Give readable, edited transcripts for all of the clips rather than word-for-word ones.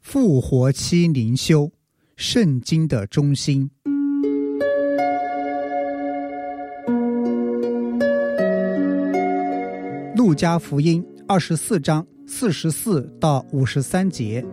复活期灵修，圣经的中心。路加福音24章44到53节。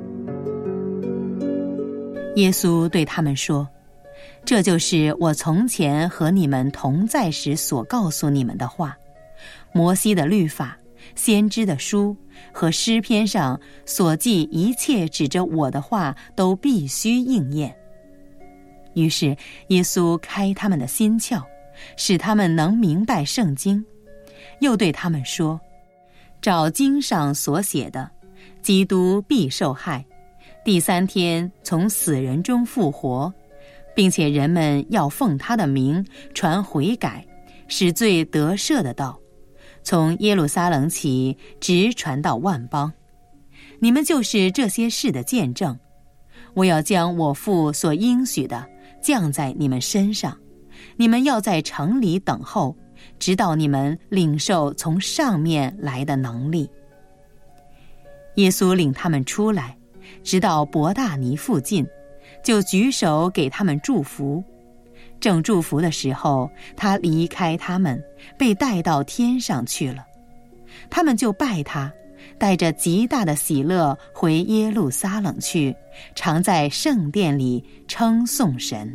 耶稣对他们说，这就是我从前和你们同在时所告诉你们的话，摩西的律法、先知的书和诗篇上所记一切指着我的话都必须应验。于是耶稣开他们的心窍，使他们能明白圣经，又对他们说，照经上所写的，基督必受害，第3天从死人中复活，并且人们要奉他的名传悔改、使罪得赦的道，从耶路撒冷起，直传到万邦。你们就是这些事的见证。我要将我父所应许的降在你们身上，你们要在城里等候，直到你们领受从上面来的能力。耶稣领他们出来，直到伯大尼附近，就举手给他们祝福。正祝福的时候，他离开他们，被带到天上去了。他们就拜他，带着极大的喜乐回耶路撒冷去，常在圣殿里称颂神。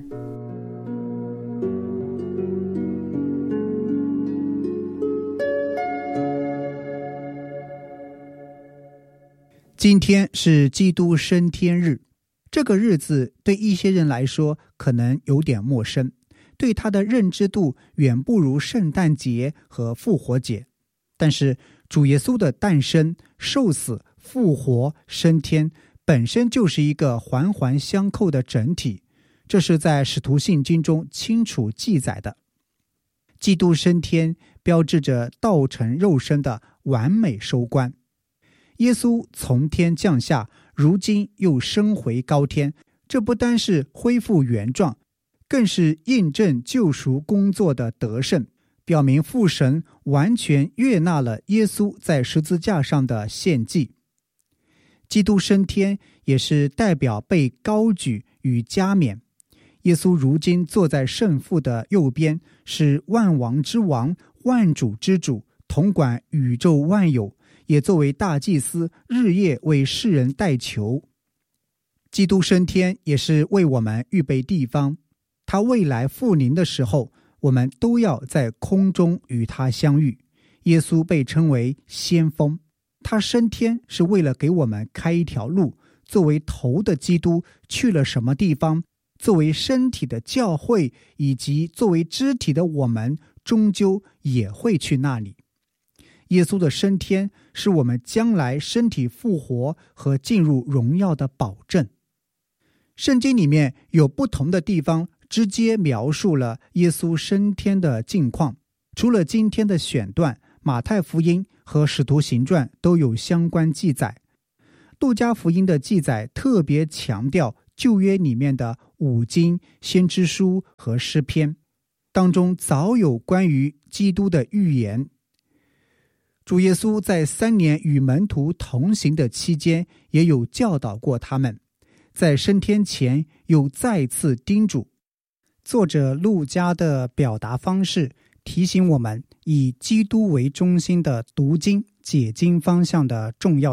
今天是基督升天日，这个日子对一些人来说可能有点陌生，对他的认知度远不如圣诞节和复活节。但是主耶稣的诞生、受死、复活、升天本身就是一个环环相扣的整体，这是在使徒信经中清楚记载的。基督升天标志着道成肉身的完美收官。耶稣从天降下，如今又升回高天，这不单是恢复原状，更是印证救赎工作的得胜，表明父神完全悦纳了耶稣在十字架上的献祭。基督升天也是代表被高举与加冕。耶稣如今坐在圣父的右边，是万王之王、万主之主，统管宇宙万有，也作为大祭司日夜为世人代求。基督升天也是为我们预备地方，他未来复临的时候，我们都要在空中与他相遇。耶稣被称为先锋，他升天是为了给我们开一条路，作为头的基督去了什么地方，作为身体的教会以及作为肢体的我们终究也会去那里。耶稣的升天是我们将来身体复活和进入荣耀的保证。圣经里面有不同的地方直接描述了耶稣升天的境况，除了今天的选段，马太福音和使徒行传都有相关记载。路加福音的记载特别强调旧约里面的五经、先知书和诗篇，当中早有关于基督的预言。主耶稣在3年与门徒同行的期间，也有教导过他们，在升天前又再次叮嘱。作者路加的表达方式提醒我们以基督为中心的读经解经方向的重要